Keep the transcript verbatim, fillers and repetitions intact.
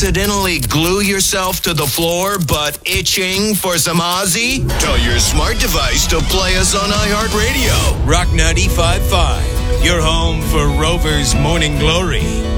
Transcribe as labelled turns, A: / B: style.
A: accidentally glue yourself to the floor but itching for some Ozzy? Tell your smart device to play us on iHeartRadio. Rock ninety-five point five, your home for Rover's Morning Glory.